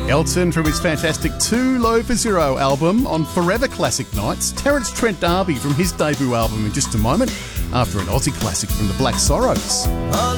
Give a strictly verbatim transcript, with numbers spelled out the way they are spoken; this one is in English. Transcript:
Elton from his fantastic Too Low for Zero album on Forever Classic Nights. Terence Trent D'Arby from his debut album in just a moment, after an Aussie classic from the Black Sorrows.